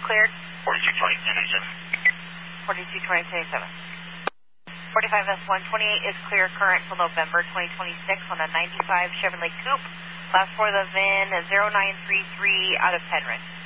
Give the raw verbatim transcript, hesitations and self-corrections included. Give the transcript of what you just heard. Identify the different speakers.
Speaker 1: cleared.
Speaker 2: forty-two twenty, ten
Speaker 1: forty-two twenty, ten forty-five S one twenty-eight is clear current till November twenty twenty-six on a ninety-five Chevrolet Coupe. Last for the V I N zero nine three three out of Penrith.